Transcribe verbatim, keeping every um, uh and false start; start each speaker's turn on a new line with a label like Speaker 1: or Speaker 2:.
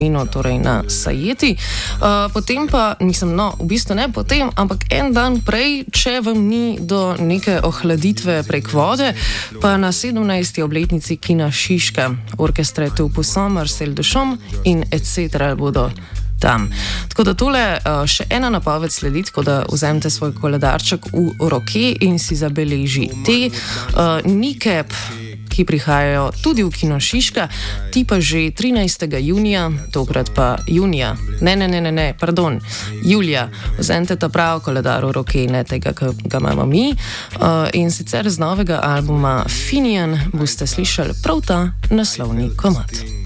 Speaker 1: Mino, torej na Sajeti. Uh, potem pa, nisem, no, v bistvu ne potem, ampak en dan prej, če vam ni do neke ohladitve prek vode, pa na sedemnajsti obletnici kina Šiška, orkestre Tout Puissant, Marcel Duchamp in et cetera bodo tam. Tako da tole uh, še ena napoved sledi, tako da vzemite svoj koledarček v roke in si zabeležite. Uh, Nikep, ki prihajajo tudi v kino Šiška, ti pa že trinajstega junija, tokrat pa junija, ne, ne, ne, ne, ne, pardon, julija, vzemite ta prav koledar v roke, ne tega, ki ga imamo mi. Uh, in sicer z novega albuma Finian boste slišali prav ta naslovni komad.